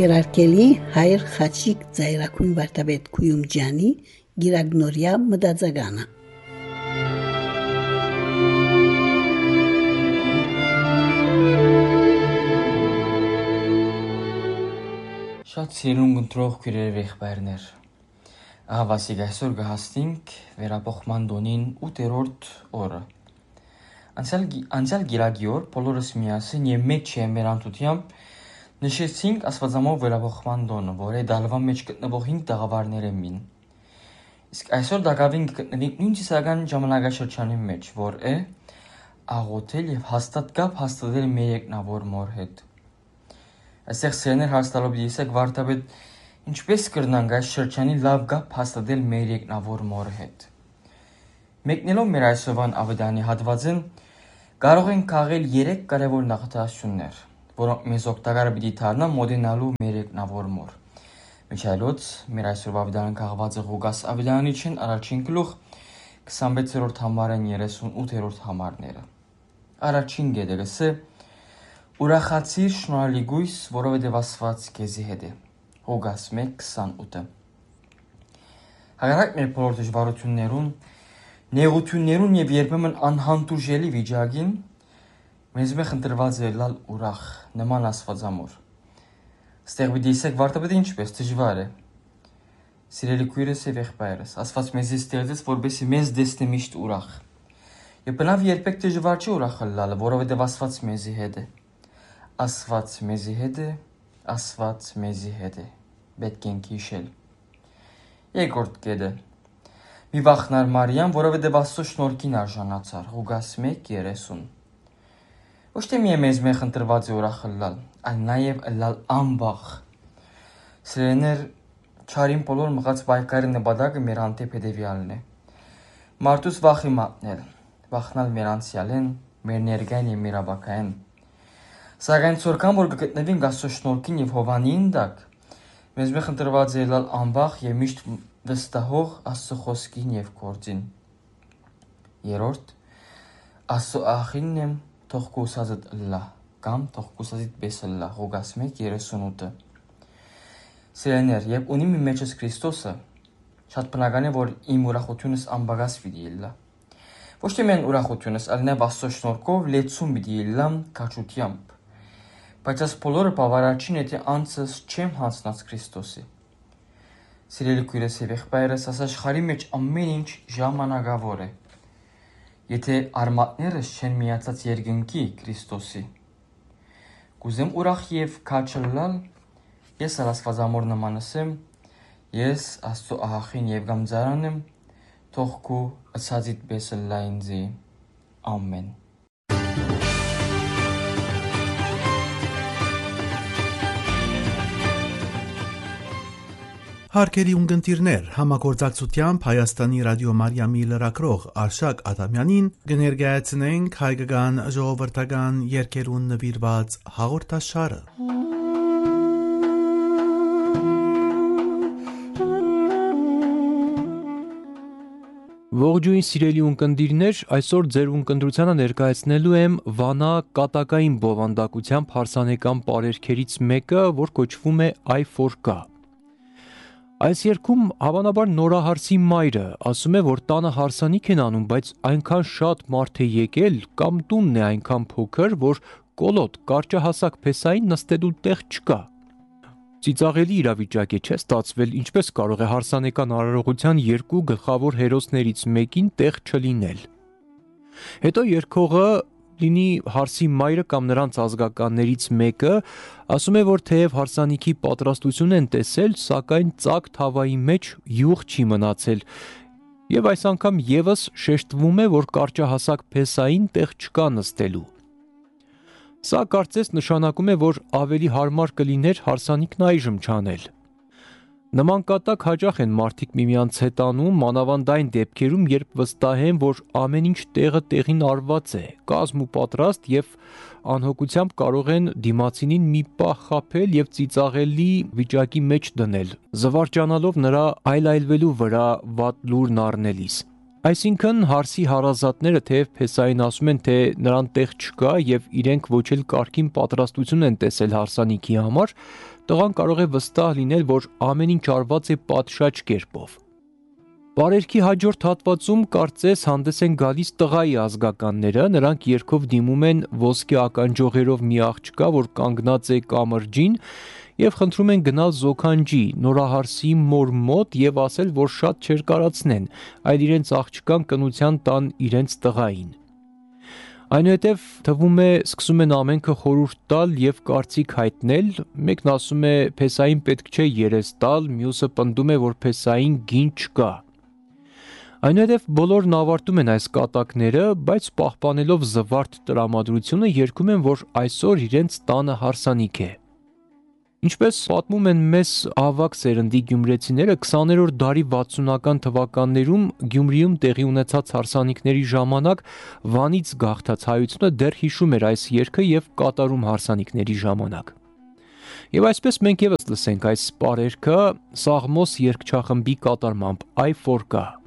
Թանկերարկելի հայր խաչիկ ծայրակույն վարտաբեդ Քույումջյանի գիրագնորյա մտածագանը Շատ սիրուն գնտրող քույրեր եղբայրներ Վասիկ այսօր գահստինք վերապոխման դոնին 8-րդ օրը Անցյալ գիրագի օր բոլորս միասին և մեծ մեր անտությամբ նշեցինք Աստվածամով վերապոխման դոնը, որ դալվա մեջ գտնվող 5 տաղավարներ են մին։ Իսկ այսօր դակավին գտնվենք նույն ծիսական ժամանակաշրջանի մեջ, որ է աղոթել և հաստատ կապ հաստատել մեր եկնավոր մոր հետ։ Այստեղ սերներ հաստալով դիսեք վարտաբեդ ինչպես կրնանք այս շրջանի լավ կապ հաստատել մեր եկնավոր մոր հետ։ Մեկնելով մեր այսօրվան ավետարանի հատվածին կարող ենք քաղել 3 կարևոր նախադասություններ, որոնք մեզ օգտակար պիտի դառնան մոտենալու մեր եկնավոր մոր։ Միջայլոց մեր այսօրվա ավետարանը քաղված է Ղուկաս ավետարանիչին առաջին գլուխ 26-րդ համարեն 38-րդ համարները։ Առաջին գետը գսե ուրախացիր շնորհալիգույս, որովհետև Աստված քեզի հետ է։ Ղուկաս 1:28։ Հակառակ մեր բոլոր դժվարություններուն, նեղություններուն եւ երբեմն անհանդուրժելի վիճակին մեզ մեխ ընտրված է լալ ուրախ նման Աստվածամոր։ Ստեղ պիտի իսեք վարտաբեդը ինչպես դժվար է։ Սիրելի քույրս եւ եղբայրս, Աստված մեզ ստեղծեց, որպեսզի մեզ դեսնի միշտ ուրախ։ Եվ բնավ երբեք դժվար չի ուրախ լալը, որովհետև Աստված մեզի հետ է։ Աստված մեզի հետ է, Աստված մեզի հետ է։ Պետք է հիշել։ Երկրորդ կետը։ Մի վախնար Մարիամ, որովհետև Աստծո շնորհքին արժանացար։ Ղուկաս 1:30։ Ոչ թե միայն մեզ մեխ ընտրված է ուրախ լալ, այլ նաև լալ անվախ։ Սիրելիներ, չարին բոլոր մղած պայքարի նպատակը մեր հանդեպ հետևյալն է։ Մարդուց վախի մատնել, վախնալ մեր անցյալին, մեր ներկային և մեր ապագային։ Սակայն ցորքան որ կգտնվենք Աստծո շնորհքին եւ հովանին տակ, մեզ մեխ ընտրված է լալ անվախ եւ միշտ վստահող Աստծո խոսքին եւ գործին։ Երրորդ, Աստծո աղինն եմ թող կուսածդ լա, կամ թող կուսածիդ պես լա, Ղուկաս 1:38։ Սիրելիներ, երբ ունիմ իմ մեջս Քրիստոսը, շատ բնական է, որ իմ ուրախությունս անբագաս պիտի լա։ Ոչ թե միայն ուրախությունս, այլ նաև Աստծո շնորհքով լեցուն պիտի լա քաջությամբ։ Բայց այս բոլորը բավարար չի, եթե անձս չեմ հանձնած Քրիստոսի։ Սիրելի քույրս եւ եղբայրս, այս աշխարհի մեջ ամեն ինչ ժամանակավոր է։ Եթե արմատներս չեն միացած երկնքի Քրիստոսի, կուզեմ ուրախ եւ քաջալալ, ես Աստվածամոր նմանս եմ, ես Աստծո աղախին եւ գամձարան եմ, թող քու ըցածիդ պես լա ինձի։ Ամեն։ Հարգելի ունկնդիրներ, համագործակցությամբ Հայաստանի ռադիո Մարիամի լրագրող Արշակ Ադամյանին կներկայացնենք հայկական ժողովրդական երգերուն նվիրված հաղորդաշարը։ Ողջույն սիրելի ունկնդիրներ, այսօր ձեր ունկնդրությանը ներկայացնելու եմ Վանա կատակային բովանդակությամբ հարսանեկան պարերքերից մեկը, որ կոչվում է «Այ որ կա»։ Այս երգում հավանաբար նորահարսի մայրը ասում է, որ տանը հարսանիք են անում, բայց այնքան շատ մարդ է եկել կամ տունն է այնքան փոքր, որ կոլոտ կարճահասակ փեսային նստելու տեղ չկա։ Ծիծաղելի իրավիճակ է, չէ՞ ստացվել, ինչպես կարող է հարսանեկան արարողության երկու գլխավոր հերոսներից մեկին տեղ չլինել։ Հետո երգողը լինի հարսի մայրը կամ նրանց ազգականներից մեկը, ասում է, որ թեև հարսանիքի պատրաստություն են տեսել, սակայն ծակ թավայի մեջ յուղ չի մնացել, եւ այս անգամ եւս շեշտվում է, որ կարճահասակ փեսային տեղ չկա նստելու։ Սա կարծես նշանակում է, որ ավելի հարմար կլիներ հարսանիքն այժմ չանել։ Նման կատակ հաճախ են մարդիկ միմյանց հետ անում, մանավանդ այն դեպքերում, երբ վստահ են, որ ամեն ինչ տեղը տեղին արված է, կազմ ու պատրաստ եւ անհոգությամբ կարող են դիմացինին մի պահ խաբել եւ ծիծաղելի վիճակի մեջ դնել, զվարճանալով նրա այլայլվելու վրա վատ լուրն առնելիս։ Այսինքն հարսի հարազատները թեև փեսային ասում են, թե նրան տեղ չկա եւ իրենք ոչ էլ կարգին պատրաստություն են տեսել հարսանիքի համար, տղան կարող է վստահ լինել, որ ամեն ինչ արված է պատշաճ կերպով։ Բարերքի հաջորդ հատվածում կարծես հանդես են գալիս տղայի ազգականները, նրանք երգով դիմում են ոսկե ականջողերով մի աղջկա, որ կանգնած է կամրջին, եւ խնդրում են գնալ զոքանջի նորահարսի մոր մոտ եւ ասել, որ շատ չեր կարացնեն, այլ իրենց աղջկան կնության տան իրենց տղային։ Այնուհետև թվում է սկսում են ամենքը խորհուրդ տալ եւ կարծիք հայտնել, մեկն ասում է փեսային պետք չէ երես տալ, մյուսը պնդում է, որ փեսային գին չկա։ Այնուհետև բոլորն ավարտում են այս կատակները, բայց պահպանելով զվարթ տրամադրությունը երգում են, որ այսօր իրենց տանը հարսանիք է։ Ինչպես պատմում են մեզ ավագ սերնդի գյումրեցիները, 20-րդ դարի 60-ական թվականներում Գյումրիում տեղի ունեցած հարսանիքների ժամանակ Վանից գաղթած հայությունը դեռ հիշում էր այս երգը եւ կատարում հարսանիքների ժամանակ։ Եվ այսպես մենք եւս լսենք այս պարերքը Սաղմոս երգչախմբի կատարմամբ «Այ Ֆորկա»։